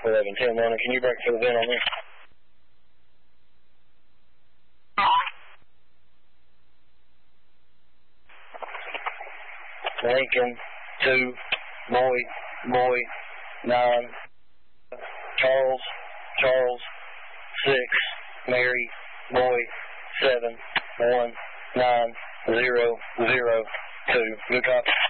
11. 10 London, can you break for the vent on me? Lincoln, 2, Boy, 9, Charles, 6, Mary, Boy, 7, 1, 9, 0, 0, 2. Good copy.